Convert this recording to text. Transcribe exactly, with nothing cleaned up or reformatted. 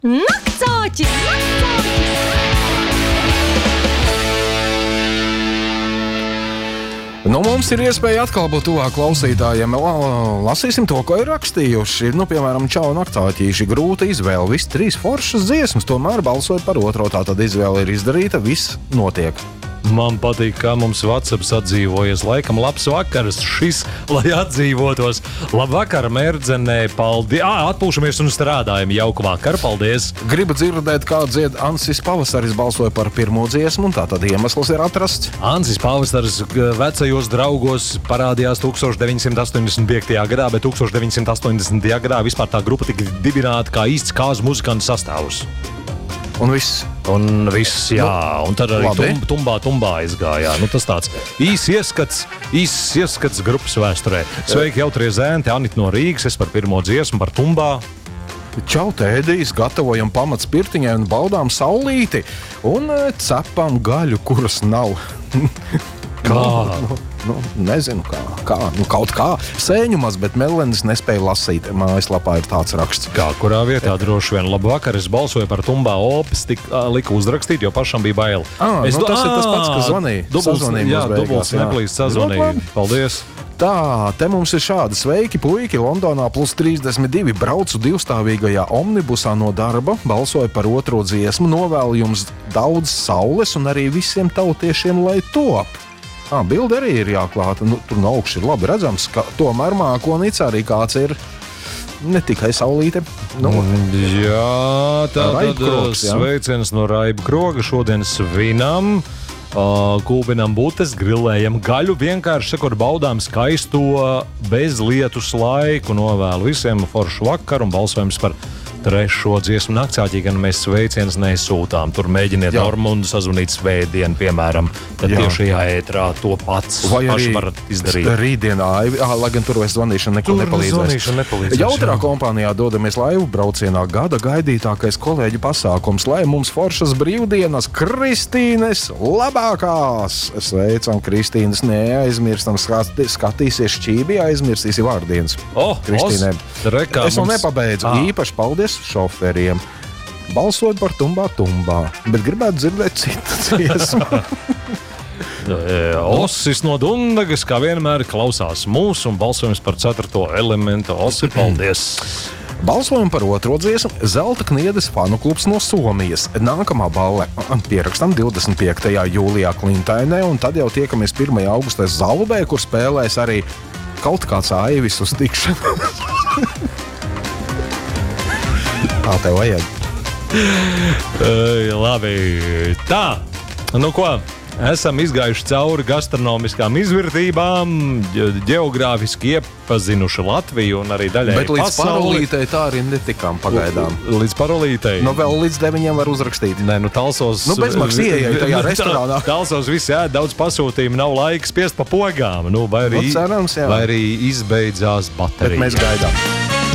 Naktsāķis! Nu, mums ir iespēja atkal būt tuvāk klausītājiem. Lasīsim to, ko ir rakstījuši. Nu, piemēram, čau naktsāķīši, grūta izvēle. Viss trīs foršas dziesmas, tomēr balsoja par otro. Tātad izvēle ir izdarīta, viss notiek. Man patīk, kā mums WhatsApp atdzīvojas. Laikam labs vakars šis, lai atdzīvotos. Labvakar, Merdzenē, paldies. Ā, atpūšamies un strādājam. Jauku vakaru, paldies. Gribu dzirdēt, kā dzied Ansis Pavasaris balsoja par pirmo dziesmu, un tātad iemesls ir atrasts. Ansis Pavasaris vecajos draugos parādījās tūkstoš deviņsimt astoņdesmit piektajā gadā, bet tūkstoš deviņsimt astoņdesmitajā gadā vispār tā grupa tika dibināta kā īsts kāzu muzikantu sastāvs. Un viss. Un viss, jā. Nu, un tad arī tum, tumbā, tumbā aizgājā. Nu, tas tāds īs ieskats, īs ieskats grupas vēsturē. Sveiki, jautrie zēnti, Anita no Rīgas. Es par pirmo dziesmu, par tumbā. Čau, tēdīs, gatavojam pamats pirtiņai un baudām saulīti. Un cepam gaļu, kuras nav. Kā? Nu, nu, nezinu, kā. kā. Nu, kaut kā. Sēņu maz, bet Melenis nespēja lasīt. Mājaslapā ir tāds raksts. Kā, kurā vietā droši vien. Labvakar, es balsoju par tumbā opis, tik lika uzrakstīt, jo pašam bija bail. À, es nu, tas ir tas pats, kas zvanīja. Dubults, jā, dubults neplīst sazvanīja. Paldies. Tā, te mums ir šādi sveiki, puiki. Londonā plus trīsdesmit divi braucu divstāvīgajā omnibusā no darba, balsoju par otro dziesmu, novēlu jums daudz saules un arī visiem tautiešiem, lai top. Ah, bilde arī ir jāklāta. Nu, tur no augšas ir labi redzams, ka tomēr mākonīts arī kāds ir. Ne tikai saulīte. Nu, jā, tā tad Krogs, jā. Sveiciens no Raiba Kroga. Šodien svinam, uh, kūpinam butes, grillējam gaļu. Vienkārši sakot, baudām skaisto bezlietus laiku. Novēlu visiem foršu vakaru un balsojums par trešo dziesmu naktsāķī, gan mēs sveiciens nesūtām. Tur mēģiniet Normundu sazvanīt svētdien, piemēram. Tad Jā. tiešajā ētrā to pats vai arī paši varat izdarīt. Rītdienā, ah, lai gan tur vairs zvanīšana neko Tur nepalīdzēs. zvanīšana nepalīdzēs, Jautrā jā. kompānijā dodamies laivu braucienā. Gada gaidītākais kolēģu pasākums, lai mums foršas brīvdienas Kristīnes labākās. Sveicam, Kristīnes, neaizmirstam, skati, skatīsies šķībī, aizmirsīsi vārdienas. Oh, Kristīnē. Rekā, Es vēl mums- nepabeidzu. Ah. Īpaši paldies šoferiem. Balsot par tumbā tumbā, bet gribētu dzirdēt citu dziesmu. Osis no Dundagas, kā vienmēr, klausās mūsu un balsojums par ceturto elementu. Osi, paldies! Balsojam par otro dziesmu Zelta kniedes fanu klubs no Somijas. Nākamā balle pierakstam divdesmit piektajā jūlijā Klintainē, un tad jau tiekamies pirmajā augustā Zalubē, kur spēlēs arī kaut kāds aivis uz tikšanu. Kā tev vajag? Ei, labi, tā, nu ko? Esam izgājuši cauri gastronomiskām izvērtībām, ģeogrāfiski iepazinuši Latviju un arī daļai Bet līdz pasauli. parolītei tā arī netikām pagaidām. Līdz parolītei? Nu, vēl līdz deviņiem var uzrakstīt. Nē, nu Talsos... Nu, bezmaksas ieeja tajā restorānā. Talsos visi ēd, daudz pasūtījumu, nav laika spiest pa pogām. Nu, vai arī, Nu, cerams, jā. vai arī izbeidzās Bet baterija. mēs gaidām.